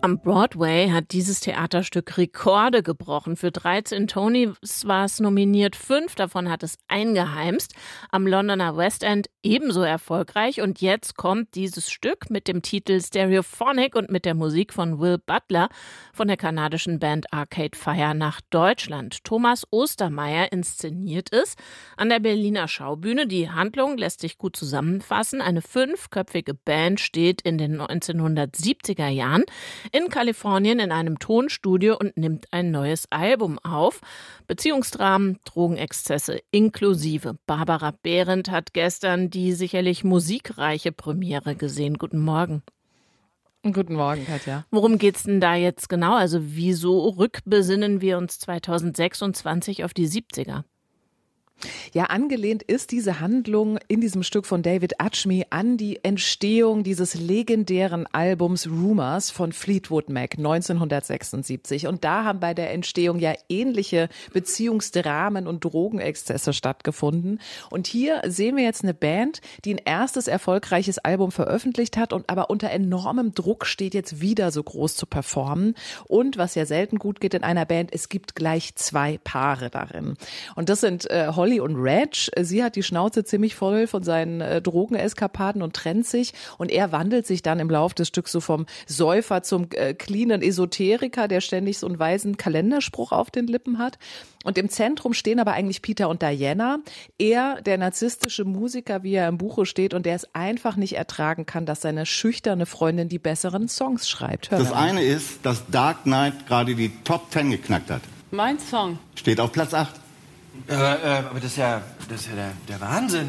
Am Broadway hat dieses Theaterstück Rekorde gebrochen. Für 13 Tonys war es nominiert, 5 davon hat es eingeheimst. Am Londoner West End ebenso erfolgreich. Und jetzt kommt dieses Stück mit dem Titel Stereophonic und mit der Musik von Will Butler von der kanadischen Band Arcade Fire nach Deutschland. Thomas Ostermeier inszeniert es an der Berliner Schaubühne. Die Handlung lässt sich gut zusammenfassen. Eine 5-köpfige Band steht in den 1970er Jahren in Kalifornien in einem Tonstudio und nimmt ein neues Album auf. Beziehungsdramen, Drogenexzesse inklusive. Barbara Behrendt hat gestern die sicherlich musikreiche Premiere gesehen. Guten Morgen. Guten Morgen, Katja. Worum geht's denn da jetzt genau? Also wieso rückbesinnen wir uns 2026 auf die 70er? Ja, angelehnt ist diese Handlung in diesem Stück von David Atchmy an die Entstehung dieses legendären Albums Rumours von Fleetwood Mac 1976. Und da haben bei der Entstehung ja ähnliche Beziehungsdramen und Drogenexzesse stattgefunden. Und hier sehen wir jetzt eine Band, die ein erstes erfolgreiches Album veröffentlicht hat und aber unter enormem Druck steht, jetzt wieder so groß zu performen. Und was ja selten gut geht in einer Band, es gibt gleich 2 Paare darin. Und das sind Holly und Reg. Sie hat die Schnauze ziemlich voll von seinen Drogeneskapaden und trennt sich. Und er wandelt sich dann im Laufe des Stücks so vom Säufer zum cleanen Esoteriker, der ständig so einen weisen Kalenderspruch auf den Lippen hat. Und im Zentrum stehen aber eigentlich Peter und Diana. Er, der narzisstische Musiker, wie er im Buche steht und der es einfach nicht ertragen kann, dass seine schüchterne Freundin die besseren Songs schreibt. Das eine ist, dass Dark Knight gerade die Top 10 geknackt hat. Mein Song. Steht auf Platz 8. Aber das ist ja der Wahnsinn.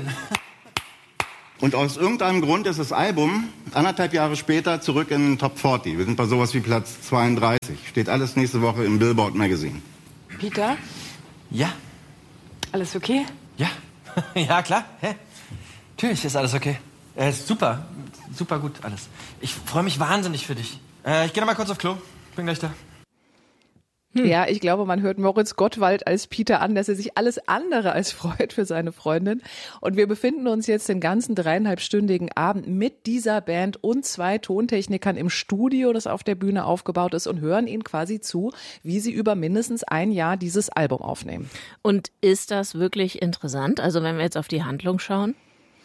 Und aus irgendeinem Grund ist das Album 1,5 Jahre später zurück in den Top 40. Wir sind bei sowas wie Platz 32. Steht alles nächste Woche im Billboard Magazine. Peter? Ja. Alles okay? Ja. Ja, klar. Hä? Natürlich ist alles okay. Super. Super gut alles. Ich freue mich wahnsinnig für dich. Ich gehe noch mal kurz auf Klo. Bin gleich da. Ja, ich glaube, man hört Moritz Gottwald als Peter an, dass er sich alles andere als freut für seine Freundin. Und wir befinden uns jetzt den ganzen 3,5-stündigen Abend mit dieser Band und 2 Tontechnikern im Studio, das auf der Bühne aufgebaut ist, und hören ihnen quasi zu, wie sie über mindestens ein Jahr dieses Album aufnehmen. Und ist das wirklich interessant? Also wenn wir jetzt auf die Handlung schauen?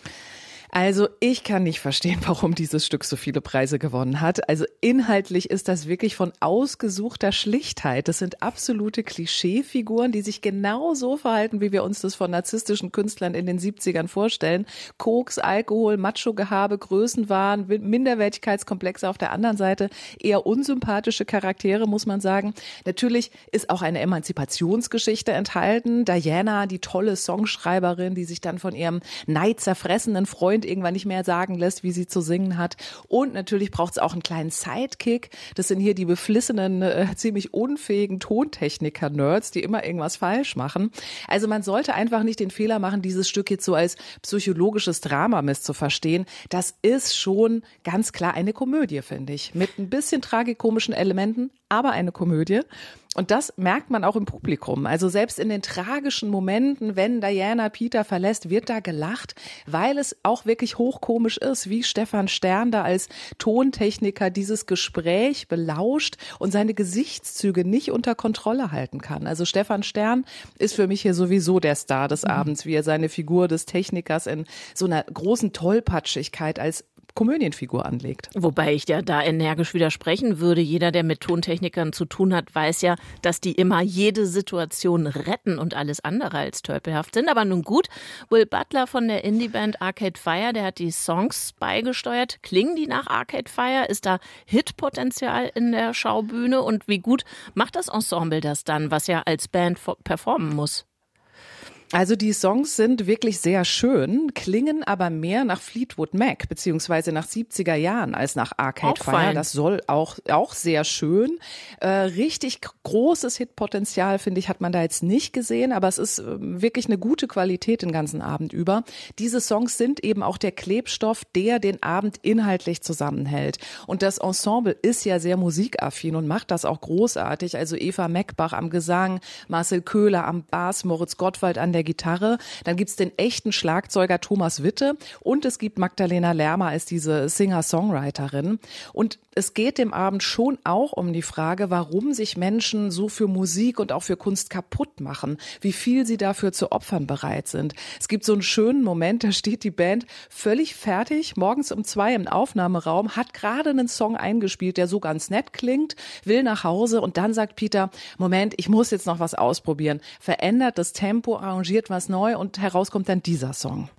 Also ich kann nicht verstehen, warum dieses Stück so viele Preise gewonnen hat. Also inhaltlich ist das wirklich von ausgesuchter Schlichtheit. Das sind absolute Klischeefiguren, die sich genau so verhalten, wie wir uns das von narzisstischen Künstlern in den 70ern vorstellen. Koks, Alkohol, Macho-Gehabe, Größenwahn, Minderwertigkeitskomplexe auf der anderen Seite. Eher unsympathische Charaktere, muss man sagen. Natürlich ist auch eine Emanzipationsgeschichte enthalten. Diana, die tolle Songschreiberin, die sich dann von ihrem neidzerfressenen Freund irgendwann nicht mehr sagen lässt, wie sie zu singen hat. Und natürlich braucht es auch einen kleinen Sidekick. Das sind hier die beflissenen, ziemlich unfähigen Tontechniker-Nerds, die immer irgendwas falsch machen. Also man sollte einfach nicht den Fehler machen, dieses Stück jetzt so als psychologisches Drama misszuverstehen. Das ist schon ganz klar eine Komödie, finde ich. Mit ein bisschen tragikomischen Elementen, aber eine Komödie. Und das merkt man auch im Publikum. Also selbst in den tragischen Momenten, wenn Diana Peter verlässt, wird da gelacht, weil es auch wirklich hochkomisch ist, wie Stefan Stern da als Tontechniker dieses Gespräch belauscht und seine Gesichtszüge nicht unter Kontrolle halten kann. Also Stefan Stern ist für mich hier sowieso der Star des Abends, wie er seine Figur des Technikers in so einer großen Tollpatschigkeit als Komödienfigur anlegt. Wobei ich ja da energisch widersprechen würde. Jeder, der mit Tontechnikern zu tun hat, weiß ja, dass die immer jede Situation retten und alles andere als tölpelhaft sind. Aber nun gut, Will Butler von der Indie-Band Arcade Fire, der hat die Songs beigesteuert. Klingen die nach Arcade Fire? Ist da Hitpotenzial in der Schaubühne? Und wie gut macht das Ensemble das dann, was ja als Band performen muss? Also die Songs sind wirklich sehr schön, klingen aber mehr nach Fleetwood Mac beziehungsweise nach 70er Jahren als nach Arcade Fire. Das soll auch sehr schön. Richtig großes Hitpotenzial, finde ich, hat man da jetzt nicht gesehen, aber es ist wirklich eine gute Qualität den ganzen Abend über. Diese Songs sind eben auch der Klebstoff, der den Abend inhaltlich zusammenhält. Und das Ensemble ist ja sehr musikaffin und macht das auch großartig. Also Eva Meckbach am Gesang, Marcel Köhler am Bass, Moritz Gottwald an der der Gitarre. Dann gibt's den echten Schlagzeuger Thomas Witte und es gibt Magdalena Lermer als diese Singer-Songwriterin. Und es geht dem Abend schon auch um die Frage, warum sich Menschen so für Musik und auch für Kunst kaputt machen, wie viel sie dafür zu opfern bereit sind. Es gibt so einen schönen Moment, da steht die Band völlig fertig, morgens um 2 im Aufnahmeraum, hat gerade einen Song eingespielt, der so ganz nett klingt, will nach Hause und dann sagt Peter, Moment, ich muss jetzt noch was ausprobieren, verändert das Tempo, arrangiert was neu und heraus kommt dann dieser Song.